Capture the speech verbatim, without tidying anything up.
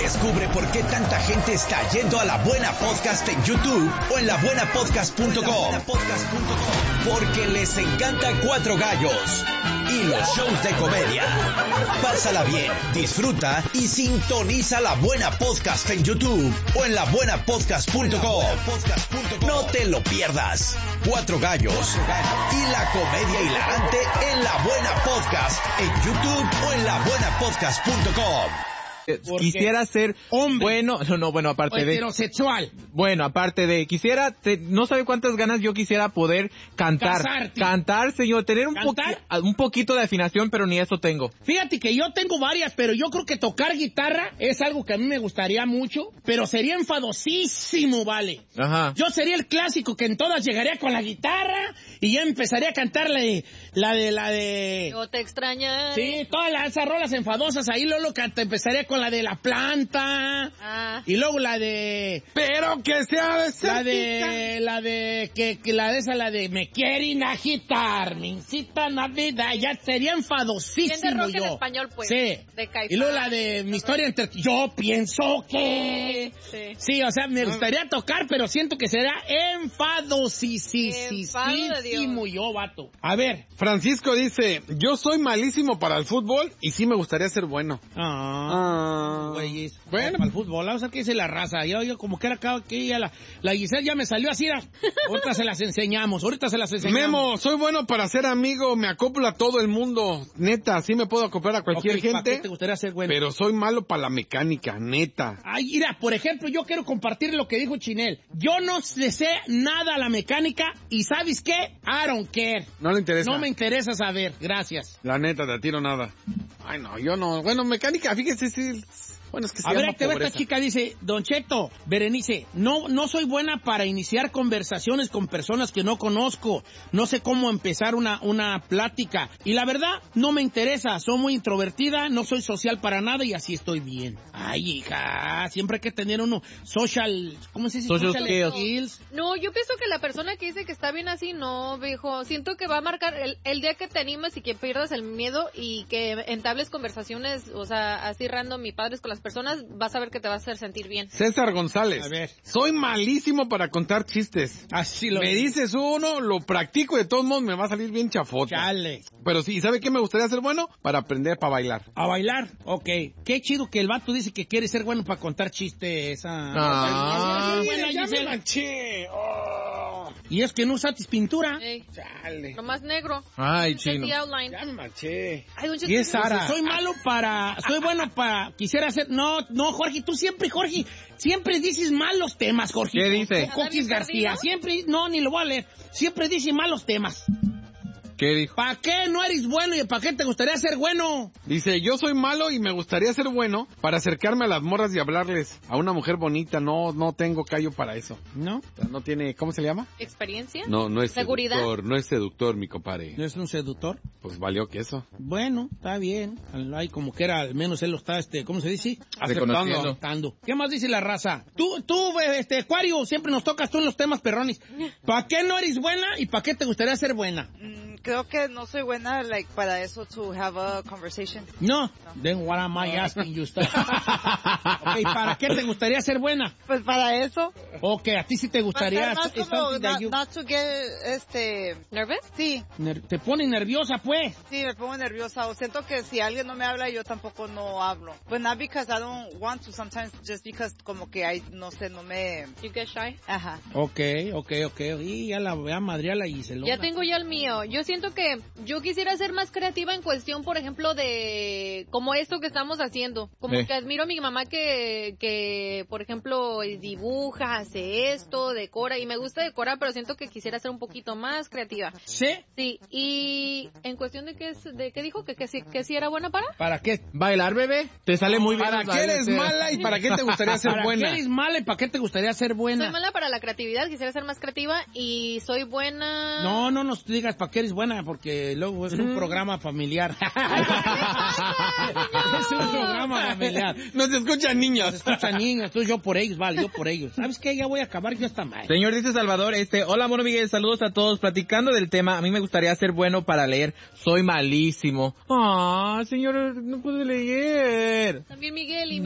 Descubre por qué tanta gente está yendo a La Buena Podcast en YouTube o en la buena podcast punto com. Porque les encanta Cuatro Gallos y los shows de comedia. Pásala bien, disfruta y sintoniza La Buena Podcast en YouTube o en la buena podcast punto com. No te lo pierdas. Cuatro Gallos y la comedia hilarante en La Buena Podcast en YouTube o en la buena podcast punto com. Quisiera ser hombre. Bueno, no, no, bueno, aparte de heterosexual. Bueno, aparte de quisiera, te, no sabe cuántas ganas yo quisiera poder cantar. Casarte. Cantar, señor, tener un, poqui, un poquito de afinación, pero ni eso tengo. Fíjate que yo tengo varias, pero yo creo que tocar guitarra es algo que a mí me gustaría mucho, pero sería enfadosísimo, vale. Ajá. Yo sería el clásico que en todas llegaría con la guitarra y ya empezaría a cantar la de, la de, la de... Yo te extrañaré. Sí, todas las, esas rolas enfadosas, ahí luego te empezaría con la de La Planta, ah. y luego la de... Pero que sea de La de... La de... Que, que la de esa, la de... Me quieren agitar, me incitan a vida, ya sería enfadosísimo de rock yo. en español, pues. Sí. De Caifán. Y luego la de Mi historia entre... Yo pienso que... Sí. Sí, o sea, me gustaría tocar, pero siento que será enfadosísimo yo, vato. A ver. Francisco dice, yo soy malísimo para el fútbol y sí me gustaría ser bueno. Ah... Ah. Güey, bueno, para el fútbol, vamos a ver qué dice la raza. Yo, yo como que era cada que ella, la, la Giselle ya me salió así. Ahorita se las enseñamos, ahorita se las enseñamos. Memo, soy bueno para ser amigo, me acoplo a todo el mundo. Neta, sí me puedo acoplar a cualquier okay, gente. ¿Para qué te gustaría ser bueno? Pero soy malo para la mecánica, neta. Ay, mira, por ejemplo, yo quiero compartir lo que dijo Chinel. Yo no le sé nada a la mecánica y ¿sabes qué? I don't care. No le interesa. No me interesa saber, gracias. La neta, te tiro nada. Ay, no, yo no. Bueno, mecánica, fíjese, sí. Bueno, es que se a llama ver, te ve pobreza. esta chica, dice, Don Cheto, Berenice, no, no soy buena para iniciar conversaciones con personas que no conozco. No sé cómo empezar una, una plática. Y la verdad, no me interesa. Soy muy introvertida, no soy social para nada y así estoy bien. Ay, hija, siempre hay que tener uno social, ¿cómo se dice? Social, social skills. skills. No, yo pienso que la persona que dice que está bien así, no, viejo. Siento que va a marcar el, el día que te animes y que pierdas el miedo y que entables conversaciones, o sea, así random y padres con las personas, vas a ver que te va a hacer sentir bien. César González. A ver. Soy malísimo para contar chistes. Así lo Me dices uno, lo practico, de todos modos me va a salir bien chafota. Chale. Pero sí, ¿sabe qué me gustaría ser bueno? Para aprender para bailar. A bailar, ok. Qué chido que el vato dice que quiere ser bueno para contar chistes. Ah, Ah. buena, ya Giselle. me manché. Oh. Y es que no usatis pintura. Ey, Chale. nomás negro. Ay, Just chino. the outline. Ya me manché. Ay, un Y es chiste. Sara. Soy malo para... Soy bueno para... Quisiera hacer... No, no, Jorge, tú siempre, Jorge, siempre dices malos temas, Jorge. ¿Qué dice? Coquis García. perdido? Siempre... No, ni lo voy a leer. Siempre dice malos temas. ¿Qué dijo? ¿Para qué no eres bueno y para qué te gustaría ser bueno? Dice, yo soy malo y me gustaría ser bueno para acercarme a las morras y hablarles a una mujer bonita. No, no tengo callo para eso. ¿No? O sea, no tiene, ¿cómo se llama? ¿Experiencia? No, no es ¿Seguridad? seductor, no es seductor, mi compadre. ¿No es un seductor? Pues valió que eso. Bueno, está bien. Hay como que era, al menos él lo está, este, ¿cómo se dice? Reconociendo. Aceptando. ¿Qué más dice la raza? Tú, tú, este, Acuario, siempre nos tocas tú en los temas perrones. ¿Para qué no eres buena y para qué te gustaría ser buena? Mm, creo que no soy buena, like, para eso, to have a conversation. No. Then what am I asking you? Ok, ¿para qué te gustaría ser buena? Pues para eso. Ok, a ti sí te gustaría. Para ser es más como, something that not, you- not to get, este, ¿Nervous? sí, ner- te pone nerviosa, pues. sí, me pongo nerviosa, o siento que si alguien no me habla, yo tampoco no hablo. But not because I don't want to, sometimes just because como que hay, no sé, no me, You get shy. ajá. Ok, ok, ok. Y ya la voy a madrear y se lo. Ya tengo ya el mío. Yo siento que yo quisiera ser más creativa en cuestión, por ejemplo, de como esto que estamos haciendo. Como Sí. que admiro a mi mamá que, que, por ejemplo, dibuja, hace esto, decora, y me gusta decorar, pero siento que quisiera ser un poquito más creativa. ¿Sí? Sí, y en cuestión de qué es, de qué dijo, que, que, sí- que sí era buena para. ¿Para qué? ¿Bailar, bebé? Te sale muy bien. ¿Para los qué eres bailes, eh. mala y para qué te gustaría ser ¿Para buena? qué eres mala y para qué te gustaría ser buena? Soy mala para la creatividad, quisiera ser más creativa, y soy buena... No, no nos digas para qué eres buena, porque luego es un programa familiar. Es un programa familiar. No se escuchan niños. Se escuchan niños, entonces yo por ellos, vale, yo por ellos. ¿Sabes qué? Ya voy a acabar, ya está mal. Señor, dice Salvador, este, hola, mono Miguel, saludos a todos. Platicando del tema, a mí me gustaría ser bueno para leer. Soy malísimo. Ah, señor, no puede leer. También Miguel y